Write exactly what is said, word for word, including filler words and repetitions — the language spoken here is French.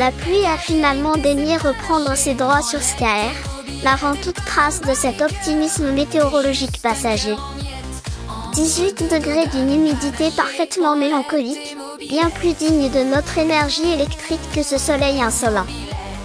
La pluie a finalement daigné reprendre ses droits sur Skaer, narrant toute trace de cet optimisme météorologique passager. dix-huit degrés d'une humidité parfaitement mélancolique, bien plus digne de notre énergie électrique que ce soleil insolent.